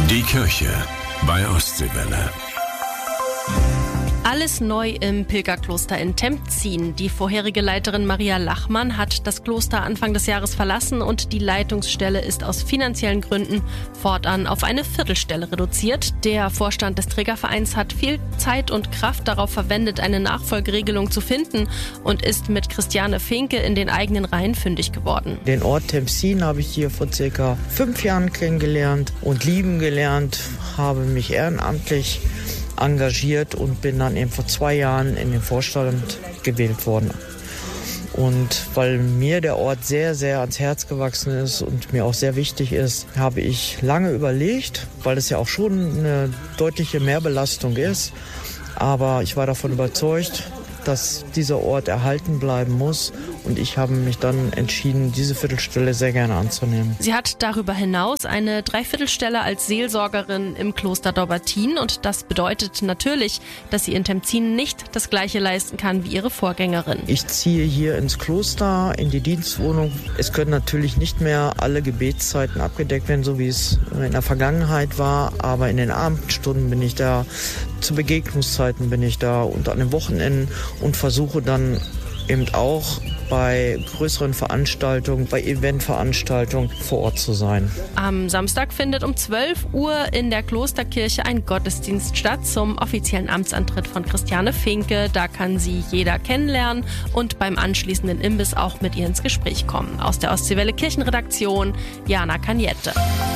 Die Kirche bei Ostseewelle. Alles neu im Pilgerkloster in Tempzin. Die vorherige Leiterin Maria Lachmann hat das Kloster Anfang des Jahres verlassen und die Leitungsstelle ist aus finanziellen Gründen fortan auf eine Viertelstelle reduziert. Der Vorstand des Trägervereins hat viel Zeit und Kraft darauf verwendet, eine Nachfolgeregelung zu finden und ist mit Christiane Finke in den eigenen Reihen fündig geworden. Den Ort Tempzin habe ich hier vor circa 5 Jahren kennengelernt und lieben gelernt, habe mich ehrenamtlich engagiert und bin dann eben vor 2 Jahren in den Vorstand gewählt worden. Und weil mir der Ort sehr, sehr ans Herz gewachsen ist und mir auch sehr wichtig ist, habe ich lange überlegt, weil es ja auch schon eine deutliche Mehrbelastung ist. Aber ich war davon überzeugt, dass dieser Ort erhalten bleiben muss. Und ich habe mich dann entschieden, diese Viertelstelle sehr gerne anzunehmen. Sie hat darüber hinaus eine Dreiviertelstelle als Seelsorgerin im Kloster Dobbertin. Und das bedeutet natürlich, dass sie in Tempzin nicht das Gleiche leisten kann wie ihre Vorgängerin. Ich ziehe hier ins Kloster, in die Dienstwohnung. Es können natürlich nicht mehr alle Gebetszeiten abgedeckt werden, so wie es in der Vergangenheit war. Aber in den Abendstunden bin ich da, zu Begegnungszeiten bin ich da und an den Wochenenden und versuche dann eben auch bei größeren Veranstaltungen, bei Eventveranstaltungen vor Ort zu sein. Am Samstag findet um 12 Uhr in der Klosterkirche ein Gottesdienst statt zum offiziellen Amtsantritt von Christiane Finke. Da kann sie jeder kennenlernen und beim anschließenden Imbiss auch mit ihr ins Gespräch kommen. Aus der Ostseewelle Kirchenredaktion, Jana Cagnette.